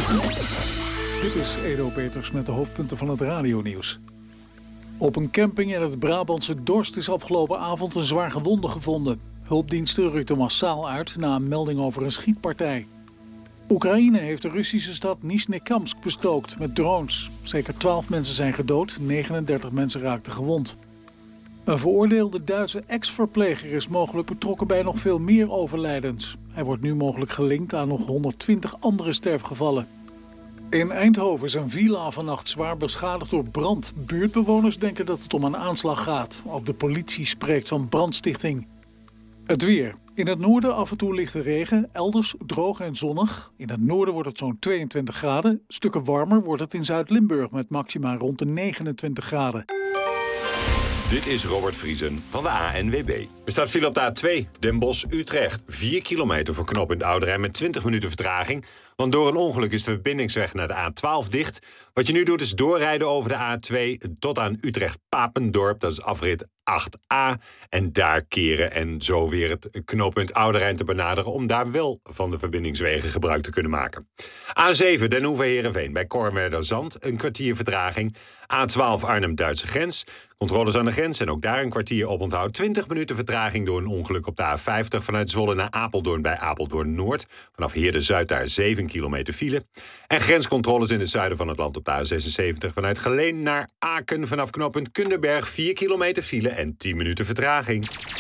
Dit is Edo Peters met de hoofdpunten van het radionieuws. Op een camping in het Brabantse Dorst is afgelopen avond een zwaar gewonde gevonden. Hulpdiensten rukten massaal uit na een melding over een schietpartij. Oekraïne heeft de Russische stad Nizhnekamsk bestookt met drones. Zeker 12 mensen zijn gedood, 39 mensen raakten gewond. Een veroordeelde Duitse ex-verpleger is mogelijk betrokken bij nog veel meer overlijdens. Hij wordt nu mogelijk gelinkt aan nog 120 andere sterfgevallen. In Eindhoven is een villa vannacht zwaar beschadigd door brand. Buurtbewoners denken dat het om een aanslag gaat. Ook de politie spreekt van brandstichting. Het weer. In het noorden af en toe lichte regen, elders droog en zonnig. In het noorden wordt het zo'n 22 graden. Stukken warmer wordt het in Zuid-Limburg met maxima rond de 29 graden. Dit is Robert Vriesen van de ANWB. Er staat file op de A2, Den Bosch-Utrecht. 4 kilometer voor knooppunt Ouderijn met 20 minuten vertraging. Want door een ongeluk is de verbindingsweg naar de A12 dicht. Wat je nu doet is doorrijden over de A2 tot aan Utrecht-Papendorp. Dat is afrit 8a. En daar keren en zo weer het knooppunt Ouderijn te benaderen om daar wel van de verbindingswegen gebruik te kunnen maken. A7 Den Hoeven-Heerenveen bij Kornwerderzand. Een kwartier vertraging. A12 Arnhem-Duitse grens. Controles aan de grens en ook daar een kwartier oponthoud. 20 minuten vertraging door een ongeluk op de A50 vanuit Zwolle naar Apeldoorn bij Apeldoorn-Noord. Vanaf Heerde-Zuid daar 7 kilometer file. En grenscontroles in het zuiden van het land op de A76 vanuit Geleen naar Aken. Vanaf knooppunt Kunderberg 4 kilometer file en 10 minuten vertraging.